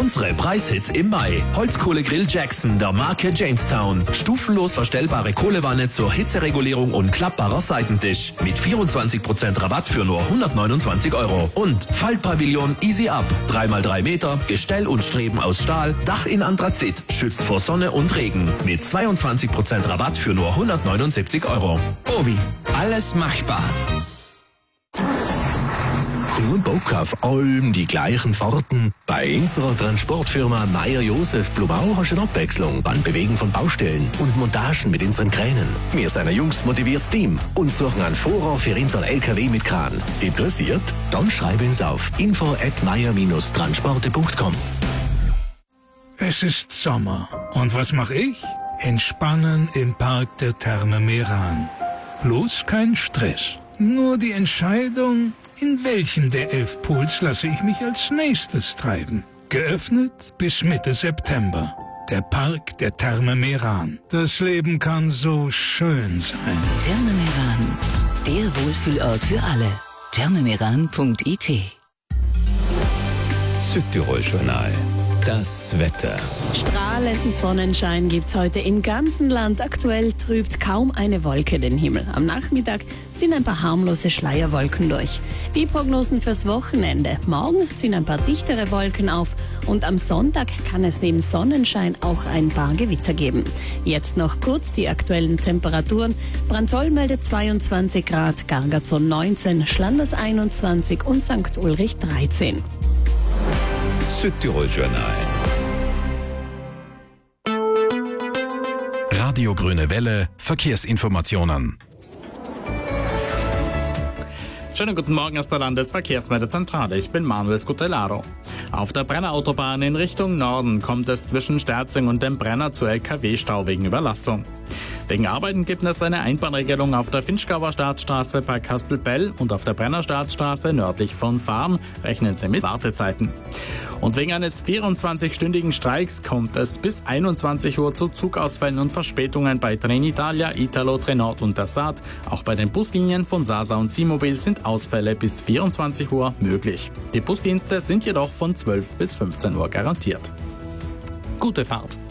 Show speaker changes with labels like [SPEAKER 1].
[SPEAKER 1] Unsere Preishits im Mai. Holzkohlegrill Jackson der Marke Jamestown. Stufenlos verstellbare Kohlewanne zur Hitzeregulierung und klappbarer Seitentisch. Mit 24% Rabatt für nur 129 €. Und Faltpavillon Easy Up. 3x3 Meter, Gestell und Streben aus Stahl, Dach in Anthrazit, schützt vor Sonne und Regen. Mit 22% Rabatt für nur 179 €.
[SPEAKER 2] Obi, alles machbar.
[SPEAKER 3] Komm Bock auf allem die gleichen Fahrten. Bei unserer Transportfirma Meier-Josef Blumau hast du eine Abwechslung beim Bewegen von Baustellen und Montagen mit unseren Kränen. Wir sind ein jungs motiviertes Team und suchen einen Fahrer für unseren LKW mit Kran. Interessiert? Dann schreib uns auf info@meier-transporte.com.
[SPEAKER 4] Es ist Sommer. Und was mache ich? Entspannen im Park der Therme Meran. Bloß kein Stress. Nur die Entscheidung, in welchen der 11 Pools lasse ich mich als nächstes treiben. Geöffnet bis Mitte September. Der Park der Therme Meran. Das Leben kann so schön sein.
[SPEAKER 5] Therme Meran, der Wohlfühlort für alle. thermemeran.it.
[SPEAKER 2] Südtirol Journal. Das Wetter.
[SPEAKER 6] Strahlenden Sonnenschein gibt's heute im ganzen Land. Aktuell trübt kaum eine Wolke den Himmel. Am Nachmittag ziehen ein paar harmlose Schleierwolken durch. Die Prognosen fürs Wochenende. Morgen ziehen ein paar dichtere Wolken auf und am Sonntag kann es neben Sonnenschein auch ein paar Gewitter geben. Jetzt noch kurz die aktuellen Temperaturen. Brandzol meldet 22 Grad, Gargazon 19, Schlanders 21 und St. Ulrich 13.
[SPEAKER 2] Südtirol Journal.
[SPEAKER 7] Radio Grüne Welle, Verkehrsinformationen.
[SPEAKER 8] Schönen guten Morgen aus der Landesverkehrsmeldezentrale. Ich bin Manuel Scutellaro. Auf der Brennerautobahn in Richtung Norden kommt es zwischen Sterzing und dem Brenner zu LKW-Stau wegen Überlastung. Wegen Arbeiten gibt es eine Einbahnregelung auf der Finchgauer Staatsstraße bei Kastelbell und auf der Brenner Staatsstraße nördlich von Farm. Rechnen Sie mit Wartezeiten. Und wegen eines 24-stündigen Streiks kommt es bis 21 Uhr zu Zugausfällen und Verspätungen bei Trenitalia, Italo, Trenord und der Saat. Auch bei den Buslinien von Sasa und Simobil sind Ausfälle bis 24 Uhr möglich. Die Busdienste sind jedoch von 12 bis 15 Uhr garantiert. Gute Fahrt!